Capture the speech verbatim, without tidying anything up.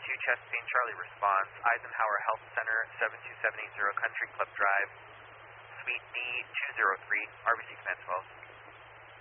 two Chesapeake Charlie response, Eisenhower Health Center, seven two seven eight zero Country Club Drive, Suite D two zero three, R B C Command twelve.